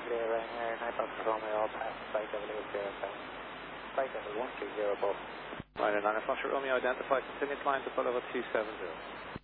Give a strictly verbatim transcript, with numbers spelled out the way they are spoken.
clear right here, nine Foxtrot Romeo, all past flight W zero seven. Flight level one three zero above. Minor nine Foxtrot Romeo, identified continuous line to follow two seven zero.